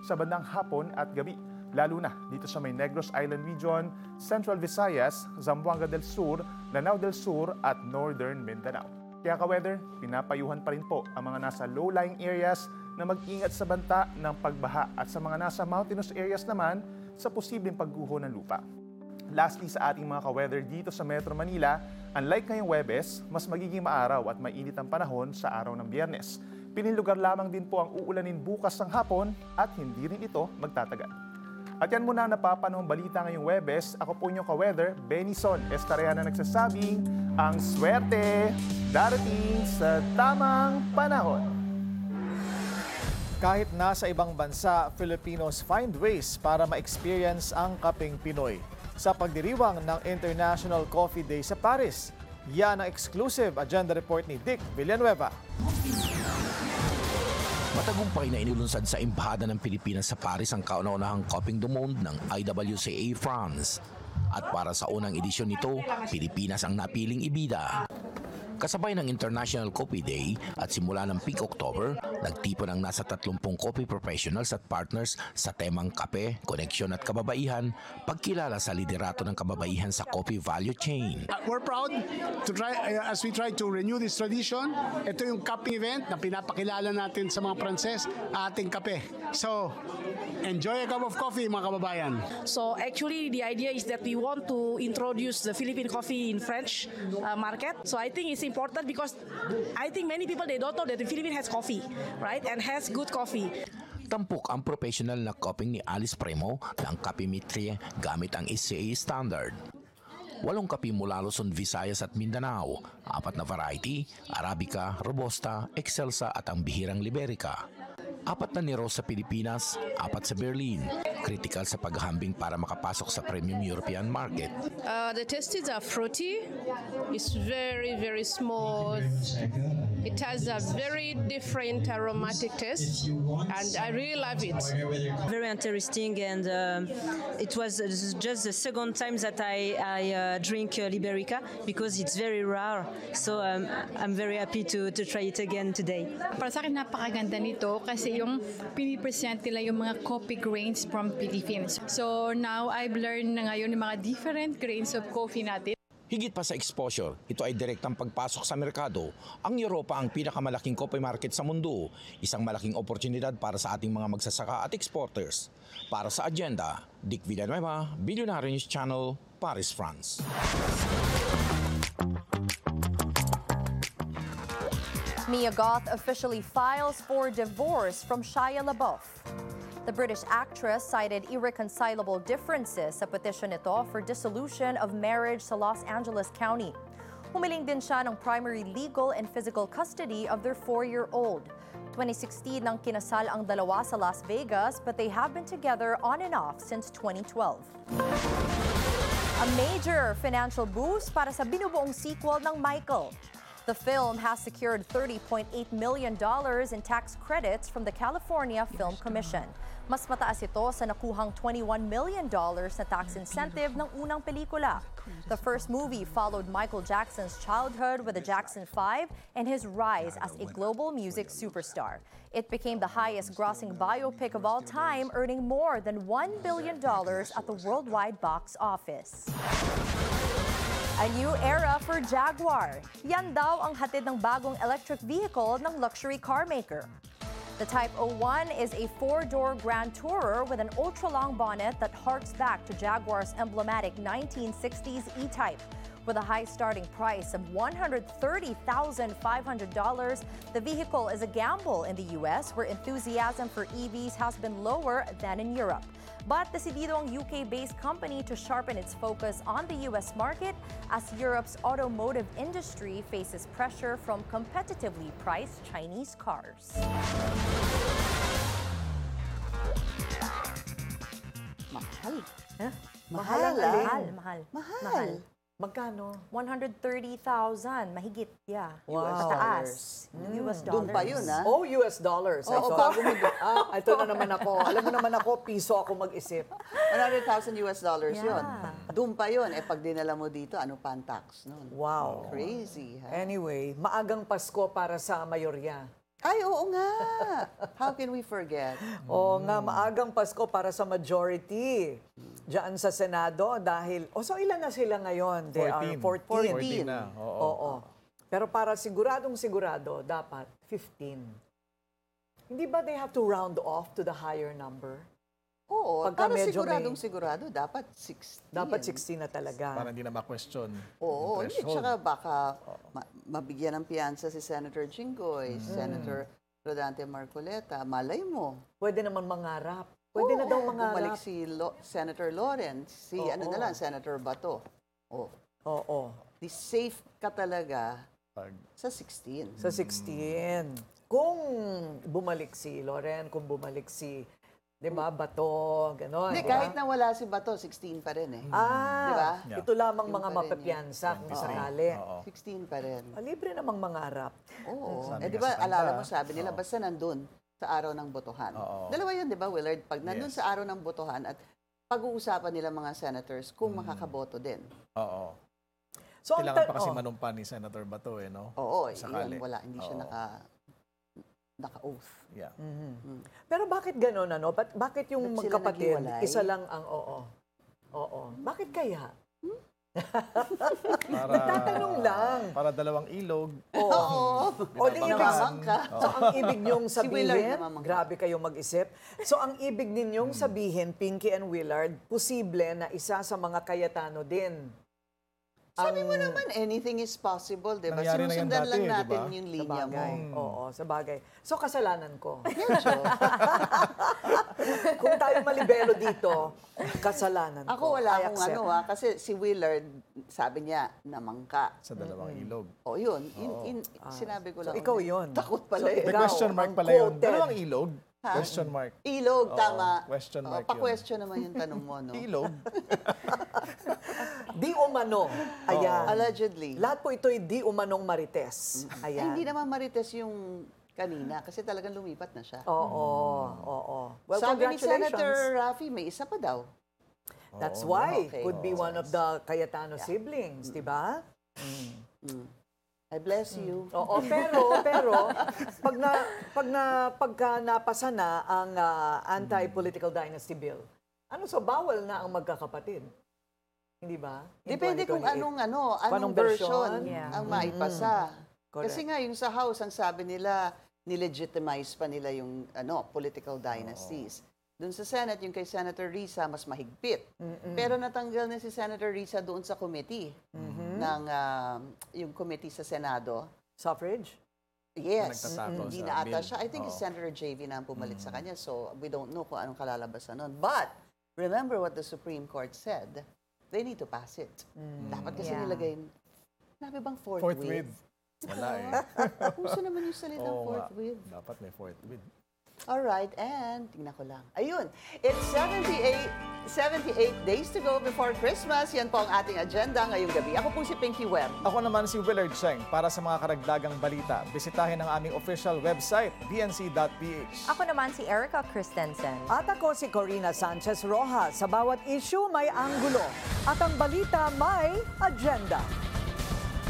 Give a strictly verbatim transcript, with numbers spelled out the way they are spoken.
sa bandang hapon at gabi, lalo na dito sa may Negros Island Region, Central Visayas, Zamboanga del Sur, Lanao del Sur at Northern Mindanao. Kaya ka-weather, pinapayuhan pa rin po ang mga nasa low-lying areas na mag-ingat sa banta ng pagbaha at sa mga nasa mountainous areas naman sa posibleng pagguho ng lupa. Lastly, sa ating mga ka-weather dito sa Metro Manila, unlike ngayong Huwebes, mas magiging maaraw at mainit ang panahon sa araw ng Biyernes. Piling lugar lamang din po ang uulanin bukas ng hapon at hindi rin ito magtatagal. At yan muna napapanahong balita ngayong Huwebes. Ako po inyong ka-weather, Benison Estareha na nagsasabing ang swerte darating sa tamang panahon. Kahit nasa ibang bansa, Filipinos find ways para ma-experience ang kapeng Pinoy. Sa pagdiriwang ng International Coffee Day sa Paris, yan ang exclusive agenda report ni Dick Villanueva. Matagumpay na inulunsad sa Embahada ng Pilipinas sa Paris ang kauna-unahang Coping du Monde ng I W C A France. At para sa unang edisyon nito, Pilipinas ang napiling ibida. Kasabay ng International Coffee Day at simula ng peak October, nagtipon ang nasa tatlumpung coffee professionals at partners sa temang kape, koneksyon at kababaihan, pagkilala sa liderato ng kababaihan sa coffee value chain. Uh, we're proud to try, uh, as we try to renew this tradition. Ito yung cupping event na pinapakilala natin sa mga Pranses, ating kape. So, enjoy a cup of coffee, mga kababayan. So actually the idea is that we want to introduce the Philippine coffee in French uh, market. So I think it's important because I think many people they don't know that the Philippines has coffee, right? And has good coffee. Tampok ang professional na cupping ni Alice Premo ng Capimetrie gamit ang S C A standard. Walong kape mula Luzon, Visayas at Mindanao, apat na variety, Arabica, Robusta, Excelsa at ang bihirang Liberica. Apat na niro sa Pilipinas, apat sa Berlin. Critical sa paghahambing para makapasok sa premium European market. Uh, the tastes are fruity. It's very, very smooth. It has a very different aromatic taste, and I really love it. Very interesting, and um, it was just the second time that I, I uh, drink uh, Liberica because it's very rare. So um, I'm very happy to, to try it again today. Para sa akin, napakaganda nito kasi yung pinipresent nila yung mga coffee grains from Philippines. So now I've learned na ngayon yung mga different grains of coffee natin. Higit pa sa exposure, ito ay direktang pagpasok sa merkado. Ang Europa ang pinakamalaking coffee market sa mundo. Isang malaking oportunidad para sa ating mga magsasaka at exporters. Para sa agenda, Dick Villanueva, Billionaire News Channel, Paris, France. Mia Goth officially files for divorce from Shia LaBeouf. The British actress cited irreconcilable differences sa petition nito for dissolution of marriage sa Los Angeles County. Humiling din siya ng primary legal and physical custody of their four-year-old. twenty sixteen nang kinasal ang dalawa sa Las Vegas, but they have been together on and off since twenty twelve. A major financial boost para sa binubuong sequel ng Michael. The film has secured thirty point eight million dollars in tax credits from the California Film Commission. Mas mataas ito sa nakuhang twenty-one million dollars na tax incentive ng unang pelikula. The first movie followed Michael Jackson's childhood with the Jackson five and his rise as a global music superstar. It became the highest-grossing biopic of all time, earning more than one billion dollars at the worldwide box office. A new era for Jaguar. Yan daw ang hatid ng bagong electric vehicle ng luxury car maker. The Type oh one is a four-door Grand Tourer with an ultra-long bonnet that harks back to Jaguar's emblematic nineteen sixties E-Type. With a high starting price of one hundred thirty thousand five hundred dollars, the vehicle is a gamble in the U S where enthusiasm for E Vs has been lower than in Europe. But decidido ang U K-based company to sharpen its focus on the U S market as Europe's automotive industry faces pressure from competitively priced Chinese cars. Mahal. Huh? Mahal, Mahal, ah. mahal, mahal. Mahal. Mahal. Magkano? one hundred thirty thousand, mahigit, yeah. Wow. Mataas. U S dollars. Doon pa yun, ha? Oh, U S dollars. Ay, Oo, so, bago mag- ah, ito na naman ako. Alam mo naman ako, piso ako mag-isip. one hundred thousand U S dollars Yeah. yun. Doon pa yun. Eh, pag dinala mo dito, ano pa ang tax nun? Wow. Crazy, ha? Anyway, maagang Pasko para sa mayorya. Ay, oo nga. How can we forget? Mm. Oo nga, maagang Pasko para sa majority. Diyan sa Senado dahil, o so ilan na sila ngayon? They are fourteen. fourteen. fourteen na, oo. Oo. Pero para siguradong sigurado, dapat fifteen. Hindi ba they have to round off to the higher number? Oo, Pagka para medyo siguradong may- sigurado, dapat sixteen. Dapat sixteen na talaga. Para hindi na ma-question. Oo, yung hindi. threshold. Tsaka baka ma- mabigyan ng piyansa si Senator Jinggoy, Senator Rodante Marcoleta. Malay mo. Pwede naman mangarap. Pwede na daw Bumalik mangarap. si Lo- Senator Lawrence, si Oo. ano na lang, Senator Bato. Oh, Oo. di safe ka talaga Pag, sa sixteen. Sa sixteen. Kung bumalik si Loren, kung bumalik si, di ba, Bato, gano'n. Hindi, di ba? kahit na wala si Bato, sixteen pa rin eh. Ah, Di ba? Yeah. ito lamang Yung mga pa rin mapapiyansa kung twenty-three. sakali. Oo. sixteen pa rin. Ah, libre namang mangarap. Oo. Sabi Eh di nga ba, sa kanta, alala mo, sabi nila, oo. basta nandun sa araw ng botohan. Oo. Dalawa yun, di ba, Willard? Pag nandun Yes. sa araw ng botohan at pag-uusapan nila mga senators kung Mm. makakaboto din. Oo. So, ang Kailangan ta- pa kasi oh. manumpa ni Senator Bato eh, no? Oo, Sakali. yun, wala, hindi siya Oo. naka, naka-oath. Yeah. Mhm. Pero bakit gano'n, ano? Ba- bakit yung Ba't sila magkapatid, naghiwalay? isa lang ang oo? Oo. Bakit kaya? Para, Nagtatanong lang. Para dalawang ilog. Oo. O di ibig, Namamangka. so ang ibig niyong Si Willard sabihin, namamangka. grabe kayong mag-isip. So ang ibig ninyong sabihin, Pinky and Willard, posible na isa sa mga Cayetano din. Sabi mo naman, anything is possible, di ba? Nangyari na yan Sinusundan dati, lang di ba? natin yung Sa linya mo. bagay. Oo, sa bagay. So kasalanan ko. Medyo. Kung tayo malibelo dito, kasalanan Ako ko. wala I akong accept. ano ha, kasi si Willard, sabi niya, namangka. Sa dalawang ilog. O yun, in, in, sinabi ko So lang. ikaw yun. Takot pala So, eh. May Ikaw, question mark ang pala yun. quoted. Dalawang ilog? Ha? Question mark. Ilog, Oo, tama. question O, mark yun. pa-question naman yung tanong mo, no? Ilog? Di umano. Ayan. Allegedly. Lahat po ito'y di umanong marites. Ay, Ayan. hindi naman marites yung kanina kasi talagang lumipat na siya. Oo, oo. Well, Sabi ni congratulations. Senator Raffy, may isa pa daw. That's Oo. why. Okay. Could be one of the Cayetano siblings, di ba? Mm. I bless you. Oo, pero, pero, pag na, pag na, pagka napasa na ang ah, anti-political dynasty bill, ano, so bawal na ang magkakapatid? Hindi ba? In Depende kung twenty twenty-eight. anong ano, anong Anong version, version? Yeah. ang maipasa. Correct. Kasi nga yung sa House, ang sabi nila, nilegitimize pa nila yung ano, political dynasties. Doon sa Senate, yung kay Senator Risa, mas mahigpit. Pero natanggal na si Senator Risa doon sa committee ng ah, yung committee sa Senado. Suffrage? Yes, Nagtatako hindi sa na ata bill. siya. I think Oo. it's Senator J V na ang pumalit sa kanya. So we don't know kung anong kalalabasan nun. But remember what the Supreme Court said. They need to pass it. Dapat kasi Yeah. nilagay, sabi bang fourth, Fourth with? with. Wala eh. Puso naman yung salitang Oo fourth nga. with. Dapat may fourth with. Alright, and tingnan ko lang. Ayun, it's seventy-eight, seventy-eight days to go before Christmas. Yan po ang ating agenda ngayong gabi. Ako po si Pinky Webb. Ako naman si Willard Cheng. Para sa mga karagdagang balita, bisitahin ang aming official website, b n c dot p h. Ako naman si Erica Christensen. At ako si Corina Sanchez Rojas. Sa bawat issue may anggulo. At ang balita may agenda.